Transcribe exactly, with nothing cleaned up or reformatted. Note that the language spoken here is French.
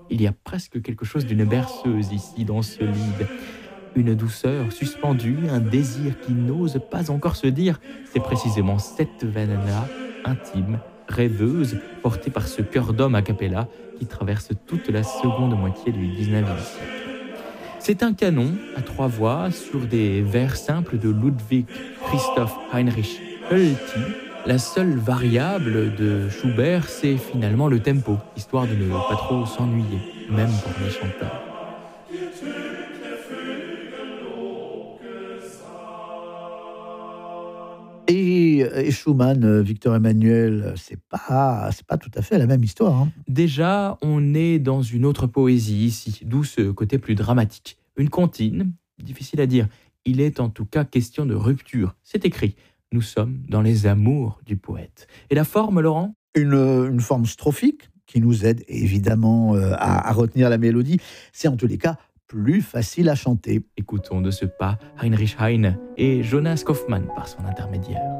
Il y a presque quelque chose d'une berceuse ici dans ce lied. Une douceur suspendue, un désir qui n'ose pas encore se dire. C'est précisément cette veine-là, intime, rêveuse, portée par ce cœur d'homme a cappella qui traverse toute la seconde moitié du dix-neuvième siècle. C'est un canon à trois voix sur des vers simples de Ludwig Christoph Heinrich Hölty. La seule variable de Schubert, c'est finalement le tempo, histoire de ne pas trop s'ennuyer, même pour les chanteurs. Et, et Schumann, euh, Victor Emmanuel, c'est pas, c'est pas tout à fait la même histoire, hein. Déjà, on est dans une autre poésie ici, d'où ce côté plus dramatique. Une comptine, difficile à dire. Il est en tout cas question de rupture. C'est écrit. Nous sommes dans les amours du poète. Et la forme, Laurent? Une, une forme strophique qui nous aide évidemment euh, à, à retenir la mélodie. C'est en tous les cas plus facile à chanter. Écoutons de ce pas Heinrich Heine et Jonas Kaufmann par son intermédiaire.